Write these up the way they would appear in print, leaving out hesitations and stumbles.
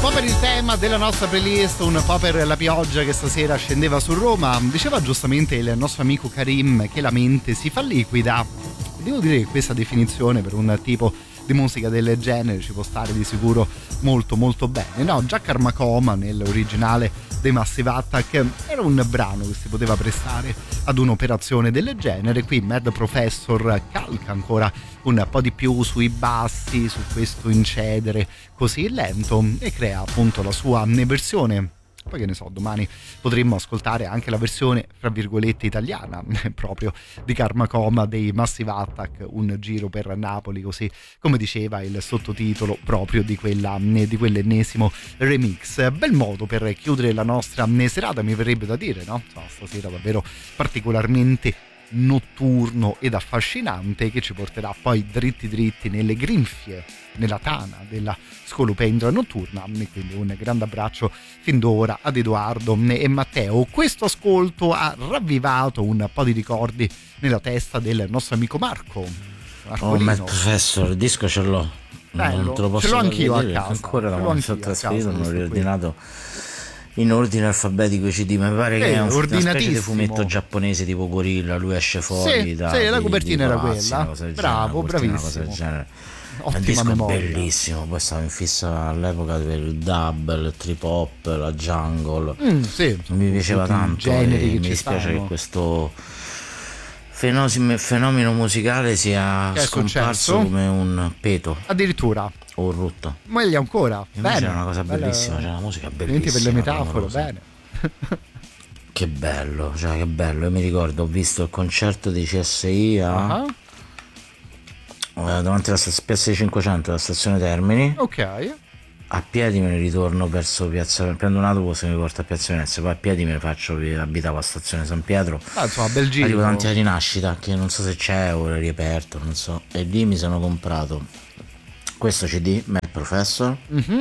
po' per il tema della nostra playlist, un po' per la pioggia che stasera scendeva su Roma. Diceva giustamente il nostro amico Karim che la mente si fa liquida. Devo dire che questa definizione per un tipo di musica del genere ci può stare di sicuro molto molto bene, no? Già Karma Coma nell'originale dei Massive Attack era un brano che si poteva prestare ad un'operazione del genere. Qui Mad Professor calca ancora un po' di più sui bassi, su questo incedere così lento e crea appunto la sua versione. Poi che ne so, domani potremmo ascoltare anche la versione fra virgolette italiana proprio di Karma Coma dei Massive Attack, un giro per Napoli, così come diceva il sottotitolo proprio di quell'ennesimo remix. Bel modo per chiudere la nostra serata, mi verrebbe da dire, no? Stasera davvero particolarmente notturno ed affascinante, che ci porterà poi dritti dritti nelle grinfie, nella tana della scolopendra notturna. Quindi un grande abbraccio fin d'ora ad Edoardo e Matteo. Questo ascolto ha ravvivato un po' di ricordi nella testa del nostro amico Marco. Oh, Mad Professor, il disco ce l'ho. Bello, non te lo posso ce l'ho anch'io vedere, a casa, ancora non mi sono trasferito, non ho riordinato in ordine alfabetico i CD. Mi pare che è una specie di fumetto giapponese tipo Gorilla, lui esce fuori la copertina era quella. Bravo, bravissimo, una cosa del genere. Ottima è un disco memoria, bellissimo. Poi stavo in fissa all'epoca per il dub, il trip hop, la jungle. Mi piaceva tanto e mi dispiace che questo fenomeno musicale sia scomparso come un peto, addirittura, o un rutto. Meglio ancora. Invece era una cosa bellissima, c'era una musica bellissima per le metafore, bene. Che bello, cioè che bello. Io mi ricordo, ho visto il concerto di CSI davanti alla PS 500 alla stazione Termini. Ok. A piedi me ne ritorno verso piazza, prendo un autobus che mi porta a Piazza Venezia, poi a piedi me ne faccio, abitavo a stazione San Pietro. Insomma, bel giro. Arrivo davanti alla Rinascita, che non so se c'è o è riaperto, non so. E lì mi sono comprato questo CD, Mad Professor,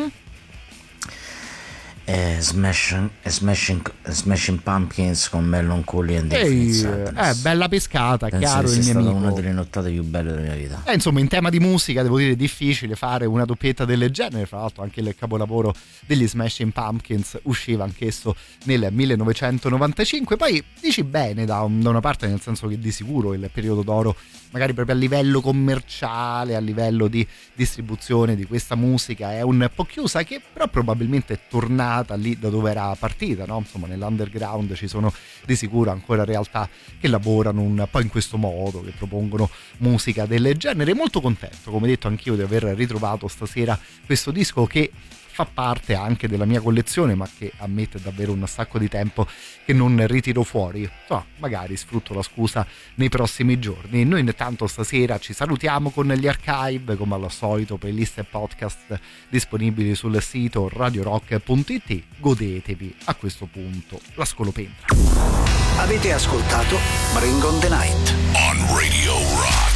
Smashing Pumpkins con Mellon Collie and the bella pescata. Penso chiaro, che il sia mio stata amico, una delle nottate più belle della mia vita. Insomma, in tema di musica devo dire difficile fare una doppietta del genere. Fra l'altro anche il capolavoro degli Smashing Pumpkins usciva anch'esso nel 1995. Poi dici bene da una parte, nel senso che di sicuro il periodo d'oro, magari proprio a livello commerciale, a livello di distribuzione di questa musica, è un po' chiusa, che però probabilmente è tornata lì da dove era partita, no? Insomma, nell'underground ci sono di sicuro ancora realtà che lavorano un po' in questo modo, che propongono musica del genere. Molto contento, come detto, anch'io di aver ritrovato stasera questo disco che fa parte anche della mia collezione, ma che ammette davvero un sacco di tempo che non ritiro fuori. Magari sfrutto la scusa nei prossimi giorni. Noi intanto stasera ci salutiamo con gli archive, come al solito, playlist e podcast disponibili sul sito radiorock.it. Godetevi a questo punto la scolopendra. Avete ascoltato Bring on the Night on Radio Rock.